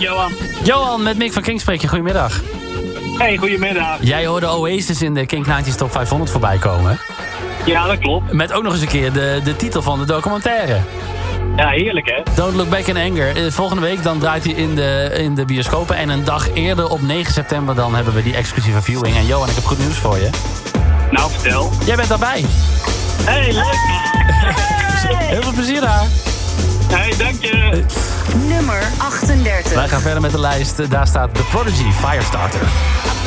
Johan. Johan, met Mick van King spreek je. Goedemiddag. Hey, goedemiddag. Jij hoorde Oasis in de King 90's Top 500 voorbij komen. Ja, dat klopt. Met ook nog eens een keer de titel van de documentaire. Ja, heerlijk hè. Don't Look Back in Anger. Volgende week dan draait hij in de bioscopen. En een dag eerder, op 9 september, dan hebben we die exclusieve viewing. En Johan, ik heb goed nieuws voor je. Nou, vertel. Jij bent daarbij. Hey, leuk. Heel veel plezier daar. Hey, dank je. Nummer 38. Wij gaan verder met de lijst. Daar staat The Prodigy, Firestarter.